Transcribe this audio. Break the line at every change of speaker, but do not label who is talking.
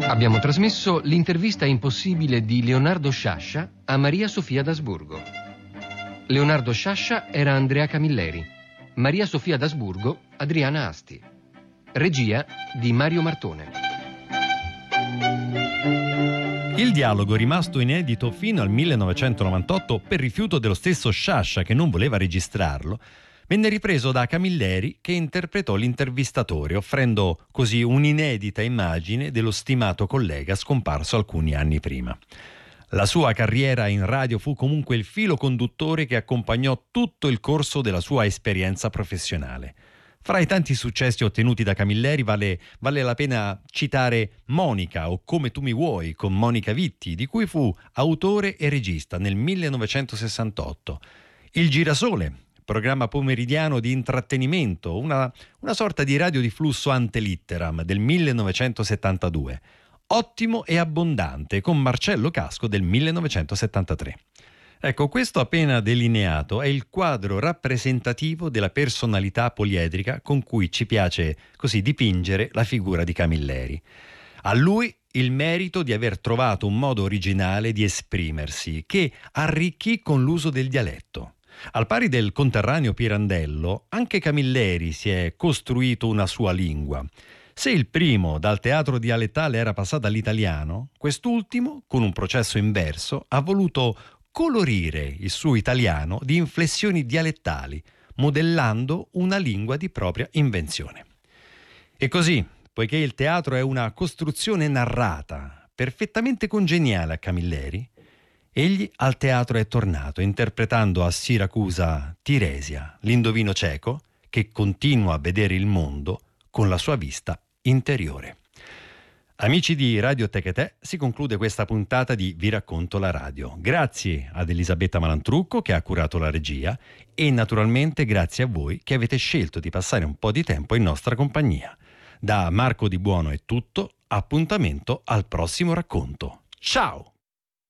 Abbiamo trasmesso l'intervista impossibile di Leonardo Sciascia a Maria Sofia d'Asburgo. Leonardo Sciascia era Andrea Camilleri, Maria Sofia d'Asburgo Adriana Asti. Regia di Mario Martone.
Il dialogo, rimasto inedito fino al 1998 per rifiuto dello stesso Sciascia che non voleva registrarlo, venne ripreso da Camilleri, che interpretò l'intervistatore, offrendo così un'inedita immagine dello stimato collega scomparso alcuni anni prima. La sua carriera in radio fu comunque il filo conduttore che accompagnò tutto il corso della sua esperienza professionale. Fra i tanti successi ottenuti da Camilleri vale la pena citare Monica o Come tu mi vuoi con Monica Vitti, di cui fu autore e regista nel 1968. Il Girasole, programma pomeridiano di intrattenimento, una sorta di radio di flusso ante litteram del 1972. Ottimo e abbondante con Marcello Casco del 1973. Ecco, questo appena delineato è il quadro rappresentativo della personalità poliedrica con cui ci piace così dipingere la figura di Camilleri. A lui il merito di aver trovato un modo originale di esprimersi che arricchì con l'uso del dialetto. Al pari del conterraneo Pirandello, anche Camilleri si è costruito una sua lingua. Se il primo dal teatro dialettale era passato all'italiano, quest'ultimo, con un processo inverso, ha voluto colorire il suo italiano di inflessioni dialettali, modellando una lingua di propria invenzione. E così, poiché il teatro è una costruzione narrata, perfettamente congeniale a Camilleri, egli al teatro è tornato, interpretando a Siracusa Tiresia, l'indovino cieco, che continua a vedere il mondo con la sua vista interiore. Amici di Radio Techetè, si conclude questa puntata di Vi racconto la radio. Grazie ad Elisabetta Malantrucco che ha curato la regia e naturalmente grazie a voi che avete scelto di passare un po' di tempo in nostra compagnia. Da Marco Di Buono è tutto, appuntamento al prossimo racconto. Ciao!